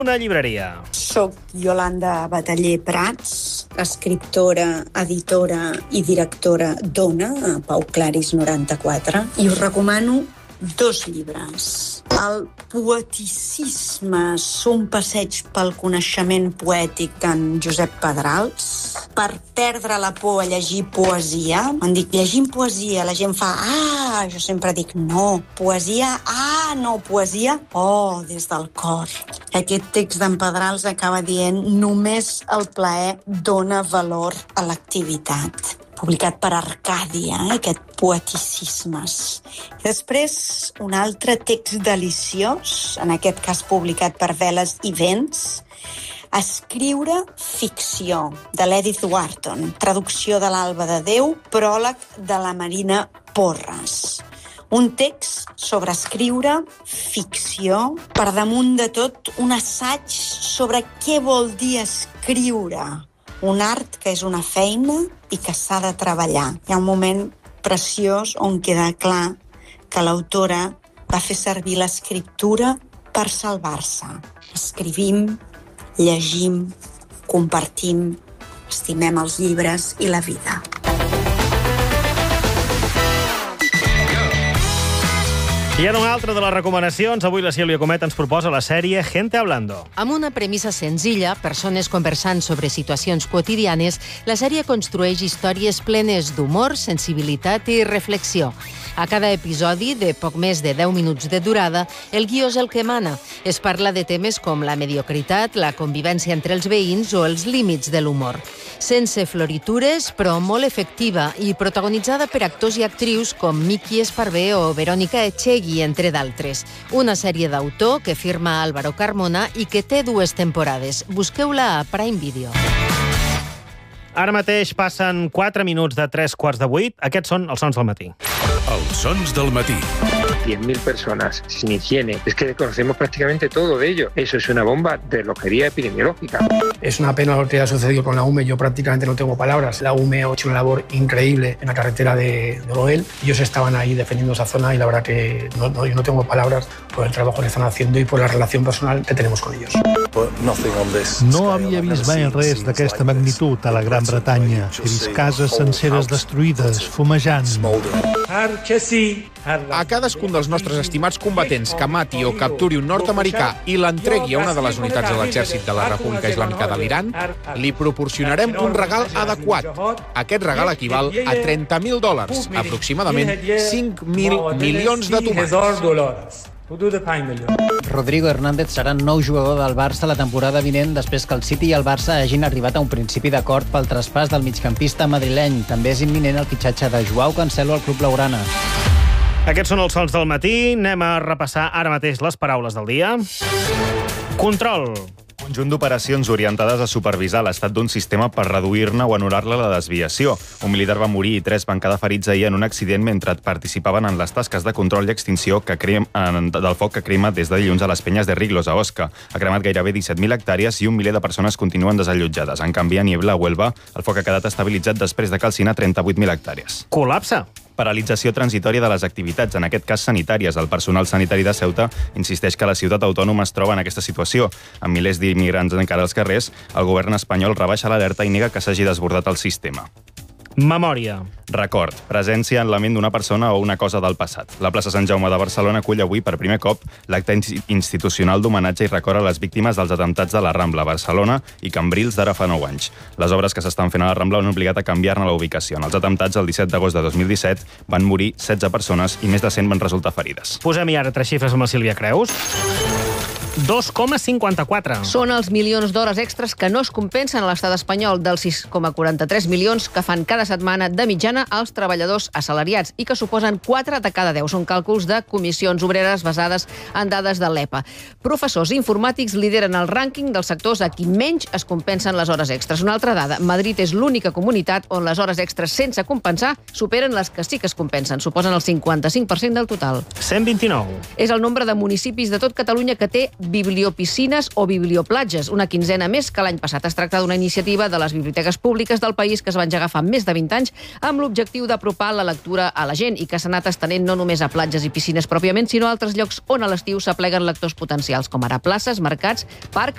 Una llibreria. Soc Iolanda Bataller Prats, escriptora, editora i directora d'Ona, a Pau Claris 94, i us recomano 2 llibres. El Poeticisme, un passeig pel coneixement poètic d'en Josep Pedrals. Per perdre la por a llegir poesia, em dic, llegint poesia, la gent fa, jo sempre dic, no, poesia, no, poesia, des del cor. Aquest text d'en Pedrals acaba dient, només el plaer dona valor a l'activitat. Publicat per Arcàdia, aquest Poeticismes. I després, un altre text deliciós, en aquest cas publicat per Veles i Vents, Escriure ficció, de l'Edith Wharton, traducció de l'Alba de Déu, pròleg de la Marina Porres. Un text sobre escriure ficció, per damunt de tot un assaig sobre què vol dir escriure. Un art que és una feina i que s'ha de treballar. Hi ha un moment preciós on queda clar que l'autora va fer servir l'escriptura per salvar-se. Escrivim, llegim, compartim, estimem els llibres i la vida. I ara una altra de les recomanacions. Avui la Sílvia Comet ens proposa la sèrie Gente Hablando. Amb una premissa senzilla, persones conversant sobre situacions quotidianes, la sèrie construeix històries plenes d'humor, sensibilitat i reflexió. A cada episodi, de poc més de 10 minuts de durada, el guió és el que mana. Es parla de temes com la mediocritat, la convivència entre els veïns o els límits de l'humor. Sense floritures, però molt efectiva i protagonitzada per actors i actrius com Miki Esparvé o Verónica Echegui, entre d'altres. Una sèrie d'autor que firma Álvaro Carmona i que té 2 temporades. Busqueu-la a Prime Video. Ara mateix passen 4 minuts de 7:45. Aquests són els sons del matí. Els sons del matí. 10.000 personas sin higiene. Es que conocemos prácticamente todo de ello. Eso es una bomba de loquería epidemiológica. Es una pena lo que ha sucedido con la UME. Yo prácticamente no tengo palabras. La UME ha hecho una labor increíble en la carretera de Oloel. Ellos estaban ahí defendiendo esa zona y la verdad que yo no tengo palabras por el trabajo que están haciendo y por la relación personal que tenemos con ellos. No havia vist mai res d'aquesta magnitud a la Gran Bretanya. He vist cases senceres destruïdes, fumejant. A cadascun dels nostres estimats combatents que mati o capturi un nord-americà i l'entregui a una de les unitats de l'exèrcit de la República Islàmica de l'Iran, li proporcionarem un regal adequat. Aquest regal equival a $30.000, aproximadament 5.000 milions de tomats. Rodrigo Hernández serà nou jugador del Barça la temporada vinent després que el City i el Barça hagin arribat a un principi d'acord pel traspàs del migcampista madrileny. També és imminent el fitxatge de Joao Cancelo al club blaugrana. Aquests són els sons del matí. Anem a repassar ara mateix les paraules del dia. Control. Conjunt d'operacions orientades a supervisar l'estat d'un sistema per reduir-ne o anul·lar-ne la desviació. Un militar va morir i 3 van quedar ferits ahir en un accident mentre participaven en les tasques de control i extinció del foc que crema des de dilluns a les penyes de Riglos, a Osca. Ha cremat gairebé 17.000 hectàrees i 1 miler de persones continuen desallotjades. En canvi, a Niebla, a Huelva, el foc ha quedat estabilitzat després de calcinar 38.000 hectàrees. Col·lapse. Paralització transitòria de les activitats, en aquest cas sanitàries. El personal sanitari de Ceuta insisteix que la ciutat autònoma es troba en aquesta situació. Amb milers d'immigrants encara als carrers, el govern espanyol rebaixa l'alerta i nega que s'hagi desbordat el sistema. Memòria. Record. Presència en la ment d'una persona o una cosa del passat. La plaça Sant Jaume de Barcelona acull avui per primer cop l'acte institucional d'homenatge i record a les víctimes dels atemptats de la Rambla, Barcelona i Cambrils d'ara fa 9 anys. Les obres que s'estan fent a la Rambla han obligat a canviar-ne la ubicació. En els atemptats, el 17 d'agost de 2017, van morir 16 persones i més de 100 van resultar ferides. Posem-hi ara 3 xifres amb la Sílvia Creus. 2,54. Són els milions d'hores extres que no es compensen a l'estat espanyol dels 6,43 milions que fan cada setmana de mitjana els treballadors assalariats i que suposen 4 de cada 10. Són càlculs de comissions obreres basades en dades de l'EPA. Professors informàtics lideren el rànquing dels sectors a qui menys es compensen les hores extres. Una altra dada, Madrid és l'única comunitat on les hores extres sense compensar superen les que sí que es compensen. Suposen el 55% del total. 129. És el nombre de municipis de tot Catalunya que té bibliopiscines o biblioplatges, una quinzena més que l'any passat. Es tracta d'una iniciativa de les biblioteques públiques del país que es va engegar fa més de 20 anys amb l'objectiu d'apropar la lectura a la gent i que s'ha anat estenent no només a platges i piscines pròpiament, sinó a altres llocs on a l'estiu s'apleguen lectors potencials, com ara places, mercats, parcs